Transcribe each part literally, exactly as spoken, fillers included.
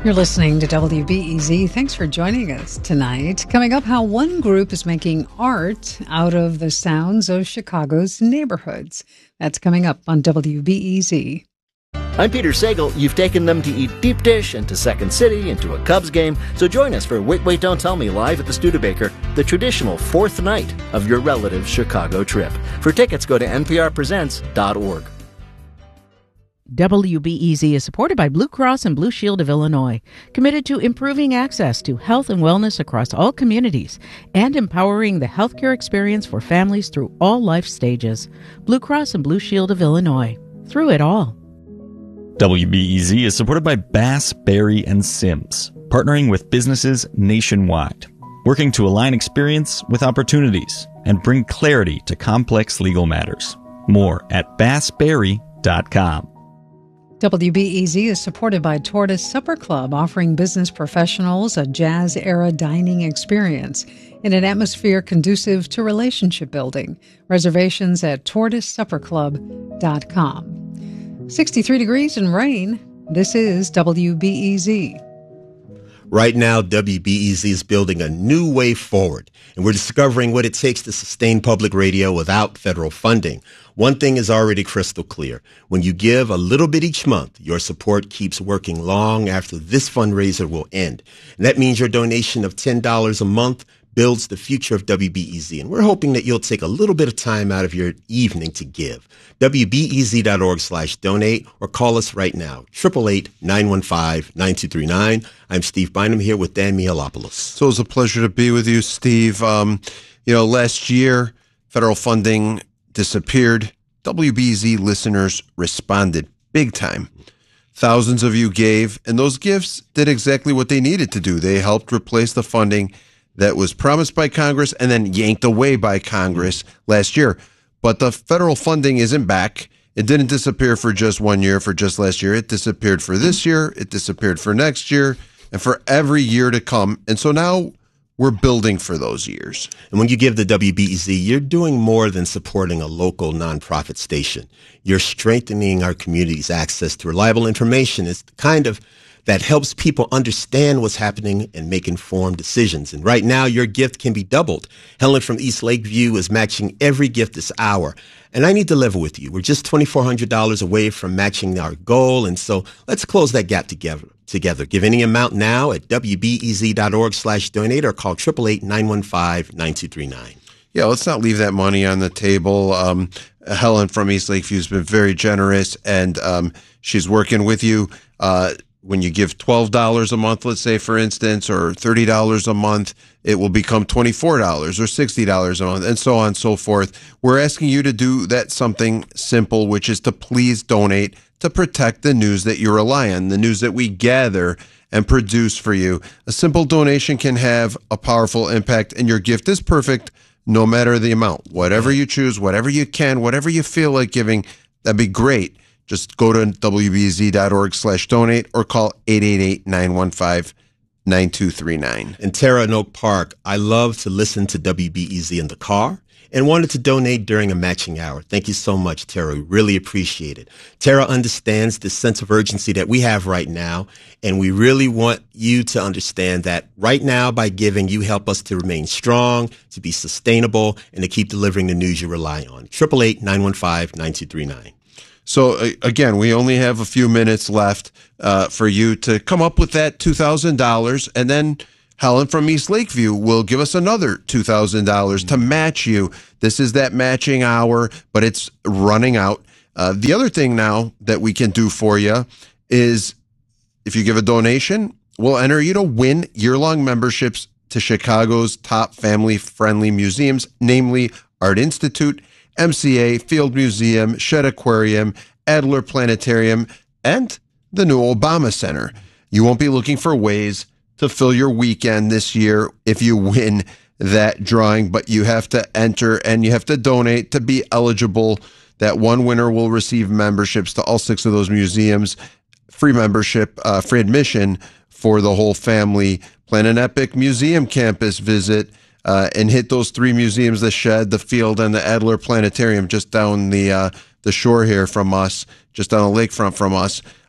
You're listening to W B E Z. Thanks for joining us tonight. Coming up, how one group is making art out of the sounds of Chicago's neighborhoods. That's coming up on W B E Z. I'm Peter Sagal. You've taken them to eat deep dish and to Second City and to a Cubs game. So join us for Wait, Wait, Don't Tell Me live at the Studebaker, the traditional fourth night of your relative's Chicago trip. For tickets, go to N P R presents dot org. W B E Z is supported by Blue Cross and Blue Shield of Illinois, committed to improving access to health and wellness across all communities and empowering the healthcare experience for families through all life stages. Blue Cross and Blue Shield of Illinois, through it all. W B E Z is supported by Bass, Berry, and Sims, partnering with businesses nationwide, working to align experience with opportunities and bring clarity to complex legal matters. More at bass berry dot com. W B E Z is supported by Tortoise Supper Club, offering business professionals a jazz-era dining experience in an atmosphere conducive to relationship building. Reservations at tortoise supper club dot com. sixty-three degrees and rain. This is W B E Z. Right now, W B E Z is building a new way forward, and we're discovering what it takes to sustain public radio without federal funding. One thing is already crystal clear. When you give a little bit each month, your support keeps working long after this fundraiser will end. And that means your donation of ten dollars a month builds the future of W B E Z. And we're hoping that you'll take a little bit of time out of your evening to give. W B E Z dot org slash donate or call us right now. eight eight eight, nine one five, nine two three nine. I'm Steve Bynum here with Dan Mihalopoulos. So it's a pleasure to be with you, Steve. Um, you know, last year, federal funding disappeared. W B E Z listeners responded big time. Thousands of you gave, and those gifts did exactly what they needed to do. They helped replace the funding that was promised by Congress and then yanked away by Congress last year. But the federal funding isn't back. It didn't disappear for just one year, for just last year. It disappeared for this year. It disappeared for next year and for every year to come. And so now we're building for those years. And when you give to W B E Z, you're doing more than supporting a local nonprofit station. You're strengthening our community's access to reliable information. It's the kind of that helps people understand what's happening and make informed decisions. And right now, your gift can be doubled. Helen from East Lakeview is matching every gift this hour. And I need to level with you. We're just two thousand four hundred dollars away from matching our goal. And so let's close that gap together. Together. Give any amount now at W B E Z dot org slash donate or call eight eight eight, nine one five, nine two three nine. Yeah, let's not leave that money on the table. Um, Helen from East Lakeview has been very generous, and um, she's working with you. Uh, When you give twelve dollars a month, let's say, for instance, or thirty dollars a month, it will become twenty-four dollars or sixty dollars a month, and so on and so forth. We're asking you to do that something simple, which is to please donate to protect the news that you rely on, the news that we gather and produce for you. A simple donation can have a powerful impact, and your gift is perfect no matter the amount. Whatever you choose, whatever you can, whatever you feel like giving, that'd be great. Just go to W B E Z dot org slash donate or call eight eight eight, nine one five, nine two three nine. And Tara in Oak Park, I love to listen to W B E Z in the car and wanted to donate during a matching hour. Thank you so much, Tara. We really appreciate it. Tara understands the sense of urgency that we have right now, and we really want you to understand that right now by giving, you help us to remain strong, to be sustainable, and to keep delivering the news you rely on. eight eight eight, nine one five, nine two three nine. So, uh, again, we only have a few minutes left uh, for you to come up with that two thousand dollars, and then Helen from East Lakeview will give us another two thousand dollars to match you. This is that matching hour, but it's running out. Uh, the other thing now that we can do for you is if you give a donation, we'll enter you to win year-long memberships to Chicago's top family-friendly museums, namely Art Institute, M C A, Field Museum, Shedd Aquarium, Adler Planetarium, and the new Obama Center. You won't be looking for ways to fill your weekend this year if you win that drawing, but you have to enter and you have to donate to be eligible. That one winner will receive memberships to all six of those museums, free membership, uh, free admission for the whole family. Plan an epic museum campus visit. Uh, and hit those three museums, the Shedd, the Field, and the Adler Planetarium, just down the uh, the shore here from us, just on the lakefront from us.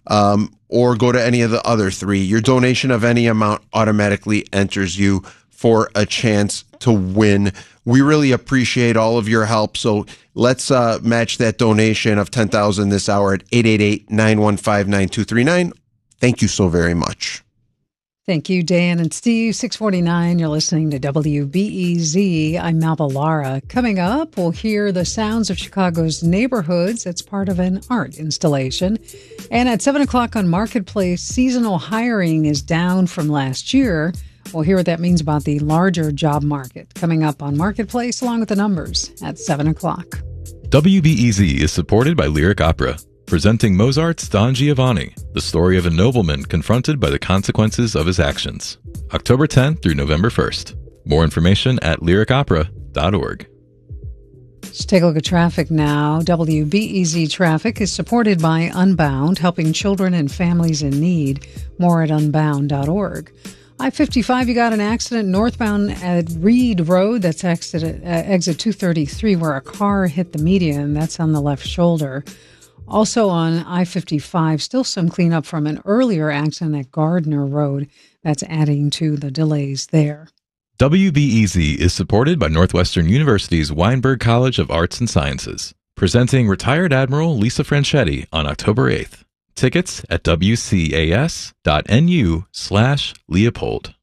um, or go to any of the other three. Your donation of any amount automatically enters you for a chance to win. We really appreciate all of your help. So let's uh, match that donation of ten thousand dollars this hour at eight eight eight, nine one five, nine two three nine. Thank you so very much. Thank you, Dan and Steve. six forty-nine, you're listening to W B E Z. I'm Malva Lara. Coming up, we'll hear the sounds of Chicago's neighborhoods. It's part of an art installation. And at seven o'clock on Marketplace, seasonal hiring is down from last year. We'll hear what that means about the larger job market. Coming up on Marketplace, along with the numbers at seven o'clock. W B E Z is supported by Lyric Opera, presenting Mozart's Don Giovanni, the story of a nobleman confronted by the consequences of his actions. October tenth through November first. More information at lyric opera dot org. Let's take a look at traffic now. W B E Z Traffic is supported by Unbound, helping children and families in need. More at unbound dot org. I fifty-five, you got an accident northbound at Reed Road. That's exit, uh, exit two thirty-three, where a car hit the median. That's on the left shoulder. Also on I fifty-five, still some cleanup from an earlier accident at Gardner Road. That's adding to the delays there. W B E Z is supported by Northwestern University's Weinberg College of Arts and Sciences, presenting retired Admiral Lisa Franchetti on October eighth. Tickets at W C A S dot N U slash Leopold.